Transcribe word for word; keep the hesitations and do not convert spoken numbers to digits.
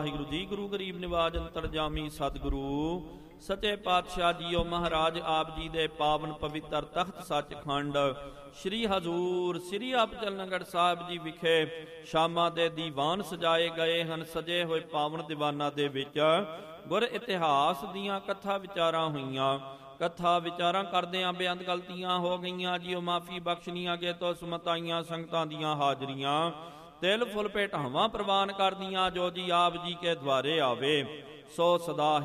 ਵਾਹਿਗੁਰੂ ਜੀ। ਗੁਰੂ ਗਰੀਬ ਨਿਵਾਜ ਅੰਤਰਜਾਮੀ ਸਤਿਗੁਰੂ ਸੱਚੇ ਪਾਤਸ਼ਾਹ ਜੀਓ ਮਹਾਰਾਜ ਆਪ ਜੀ ਦੇ ਪਾਵਨ ਪਵਿੱਤਰ ਤਖਤ ਸੱਚਖੰਡ ਸ੍ਰੀ ਹਜ਼ੂਰ ਸ੍ਰੀ ਅਬਚਲਨਗੜ੍ਹ ਸਾਹਿਬ ਜੀ ਵਿਖੇ ਸ਼ਾਮਾਂ ਦੇ ਦੀਵਾਨ ਸਜਾਏ ਗਏ ਹਨ। ਸਜੇ ਹੋਏ ਪਾਵਨ ਦੀਵਾਨਾਂ ਦੇ ਵਿੱਚ ਗੁਰ ਇਤਿਹਾਸ ਦੀਆਂ ਕਥਾ ਵਿਚਾਰਾਂ ਹੋਈਆਂ। ਕਥਾ ਵਿਚਾਰਾਂ ਕਰਦਿਆਂ ਬੇਅੰਤ ਗਲਤੀਆਂ ਹੋ ਗਈਆਂ ਜੀਓ, ਮਾਫੀ ਬਖਸ਼ਣੀਆਂ। ਅੱਗੇ ਤੋਂ ਸਮਤਾਈਆਂ ਸੰਗਤਾਂ ਦੀਆਂ ਹਾਜ਼ਰੀਆਂ ਤਿਲ ਫੁੱਲ ਭੇਟਾਵਾਂ ਪ੍ਰਵਾਨ ਕਰਦੀਆਂ। ਜੋ ਜੀ ਆਪ ਜੀ ਕੇ ਦੁਆਰੇ ਆਵੇ ਸੋ ਸਦਾ